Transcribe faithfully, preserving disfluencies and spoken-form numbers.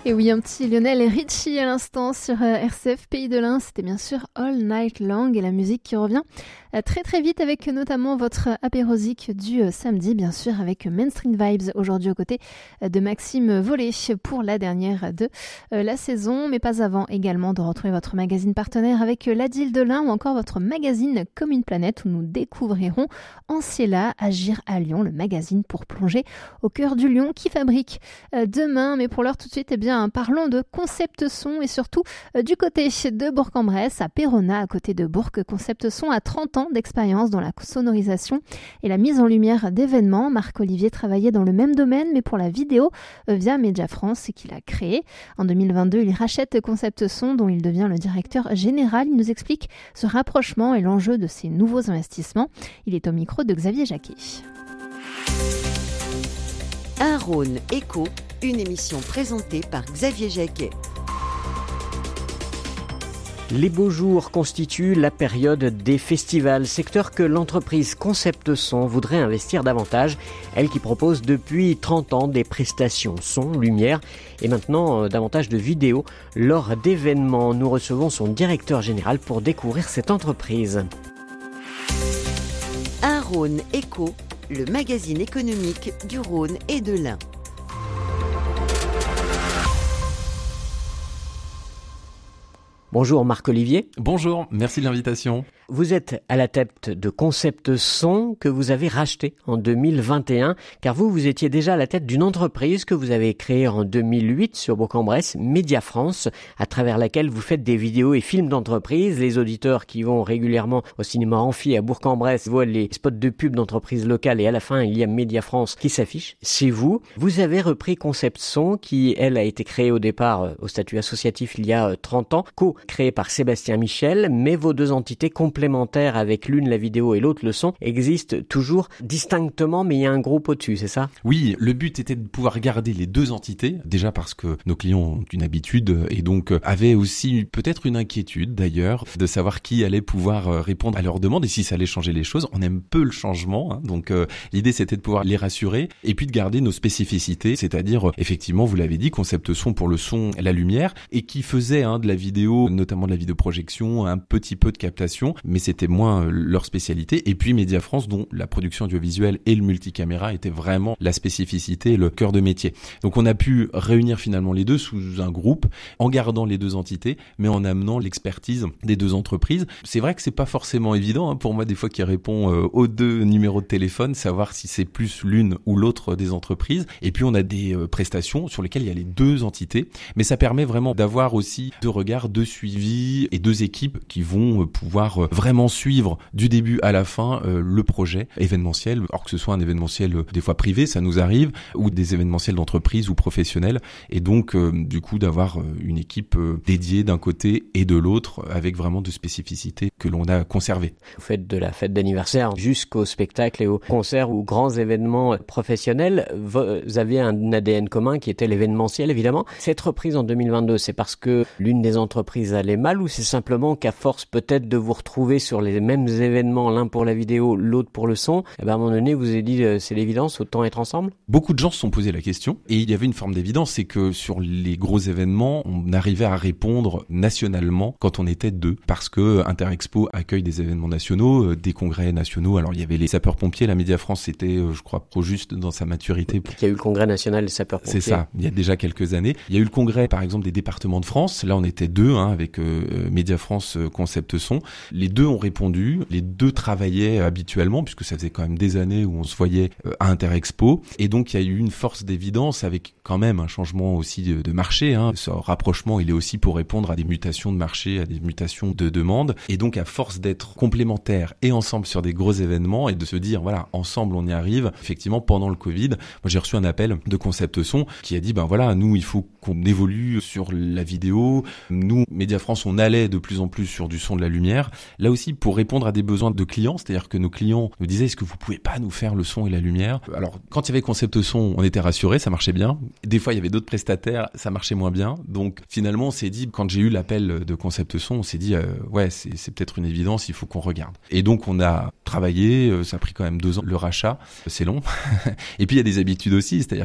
Et oui, un petit Lionel Richie à l'instant sur euh, R C F Pays de l'Ain, c'était bien sûr All Night Long et la musique qui revient euh, très très vite avec euh, notamment votre apérosique du euh, samedi, bien sûr avec Main Street Vibes aujourd'hui aux côtés euh, de Maxime Volé pour la dernière de euh, la saison, mais pas avant également de retrouver votre magazine partenaire avec euh, l'Adil de l'Ain ou encore votre magazine Comme une planète où nous découvrirons Anciella, Agir à Lyon, le magazine pour plonger au cœur du lion qui fabrique euh, demain, mais pour l'heure tout de suite, eh bien parlons de concept son et surtout euh, du côté de Bourg-en-Bresse, à Péronne, à côté de Bourg. Concept son a trente ans d'expérience dans la sonorisation et la mise en lumière d'événements. Marc-Olivier travaillait dans le même domaine, mais pour la vidéo euh, via Média France qu'il a créé. En deux mille vingt-deux, il rachète Concept Son, dont il devient le directeur général. Il nous explique ce rapprochement et l'enjeu de ces nouveaux investissements. Il est au micro de Xavier Jacquet. Un Rhône Écho, une émission présentée par Xavier Jacquet. Les beaux jours constituent la période des festivals, secteur que l'entreprise Concept Son voudrait investir davantage. Elle qui propose depuis trente ans des prestations son, lumière et maintenant euh, davantage de vidéos. Lors d'événements, nous recevons son directeur général pour découvrir cette entreprise. Un Rhône Écho, le magazine économique du Rhône et de l'Ain. Bonjour Marc-Olivier. Bonjour, merci de l'invitation. Vous êtes à la tête de Concept Son que vous avez racheté en deux mille vingt et un, car vous, vous étiez déjà à la tête d'une entreprise que vous avez créée en deux mille huit sur Bourg-en-Bresse, Média France, à travers laquelle vous faites des vidéos et films d'entreprise. Les auditeurs qui vont régulièrement au cinéma Amphi à Bourg-en-Bresse voient les spots de pub d'entreprises locales et à la fin, il y a Média France qui s'affiche. C'est vous. Vous avez repris Concept Son qui, elle, a été créée au départ au statut associatif il y a trente ans, co-créée par Sébastien Michel, mais vos deux entités complémentaires avec l'une la vidéo et l'autre le son existent toujours distinctement, mais il y a un groupe au-dessus, c'est ça? Oui, le but était de pouvoir garder les deux entités, déjà parce que nos clients ont une habitude et donc avaient aussi peut-être une inquiétude d'ailleurs de savoir qui allait pouvoir répondre à leurs demandes et si ça allait changer les choses. On aime peu le changement, hein, donc euh, l'idée c'était de pouvoir les rassurer et puis de garder nos spécificités, c'est-à-dire effectivement, vous l'avez dit, Concept Son pour le son, la lumière et qui faisait hein, de la vidéo, notamment de la vidéoprojection, un petit peu de captation, mais c'était moins leur spécialité. Et puis Média France, dont la production audiovisuelle et le multicaméra étaient vraiment la spécificité et le cœur de métier. Donc on a pu réunir finalement les deux sous un groupe, en gardant les deux entités, mais en amenant l'expertise des deux entreprises. C'est vrai que c'est pas forcément évident, hein, pour moi des fois qui répond euh, aux deux numéros de téléphone, savoir si c'est plus l'une ou l'autre des entreprises. Et puis on a des euh, prestations sur lesquelles il y a les deux entités, mais ça permet vraiment d'avoir aussi deux regards, deux suivis et deux équipes qui vont euh, pouvoir euh, vraiment suivre du début à la fin euh, le projet événementiel, or que ce soit un événementiel euh, des fois privé, ça nous arrive, ou des événementiels d'entreprise ou professionnels, et donc euh, du coup d'avoir euh, une équipe euh, dédiée d'un côté et de l'autre avec vraiment de spécificités que l'on a conservées. Vous faites de la fête d'anniversaire jusqu'au spectacle et aux concerts ou grands événements professionnels. Vous avez un A D N commun qui était l'événementiel évidemment. Cette reprise en deux mille vingt-deux, c'est parce que l'une des entreprises allait mal ou c'est simplement qu'à force peut-être de vous retrouver sur les mêmes événements, l'un pour la vidéo, l'autre pour le son, et ben à un moment donné, vous avez dit euh, c'est l'évidence, autant être ensemble? Beaucoup de gens se sont posé la question et il y avait une forme d'évidence, c'est que sur les gros événements, on arrivait à répondre nationalement quand on était deux, parce que Interexpo accueille des événements nationaux, euh, des congrès nationaux. Alors il y avait les sapeurs-pompiers, la Média France était, euh, je crois, trop juste dans sa maturité. Il y a eu le congrès national des sapeurs-pompiers. C'est ça, il y a déjà quelques années. Il y a eu le congrès, par exemple, des départements de France. Là, on était deux, hein, avec euh, Média France, euh, Concept Son. Les deux ont répondu, les deux travaillaient habituellement, puisque ça faisait quand même des années où on se voyait euh, à Interexpo. Et donc, il y a eu une force d'évidence avec quand même un changement aussi de, de marché. Hein. Ce rapprochement, il est aussi pour répondre à des mutations de marché, à des mutations de demande. Et donc, à force d'être complémentaires et ensemble sur des gros événements et de se dire, voilà, ensemble, on y arrive. Effectivement, pendant le Covid, moi, j'ai reçu un appel de Concept Son qui a dit, ben voilà, nous, il faut qu'on évolue sur la vidéo. Nous, Média France, on allait de plus en plus sur du son, de la lumière. Là aussi, pour répondre à des besoins de clients, c'est-à-dire que nos clients nous disaient, est-ce que vous pouvez pas nous faire le son et la lumière? Alors, quand il y avait Concept Son, on était rassurés, ça marchait bien. Des fois, il y avait d'autres prestataires, ça marchait moins bien. Donc, finalement, on s'est dit, quand j'ai eu l'appel de Concept Son, on s'est dit, euh, ouais, c'est, c'est peut-être une évidence, il faut qu'on regarde. Et donc, on a travaillé, ça a pris quand même deux ans, le rachat, c'est long. Et puis, il y a des habitudes aussi, c'est-à-dire